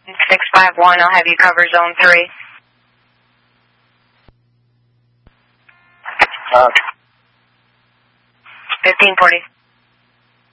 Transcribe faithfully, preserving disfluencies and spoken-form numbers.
six five one, I'll have you cover zone three. Uh, fifteen forty.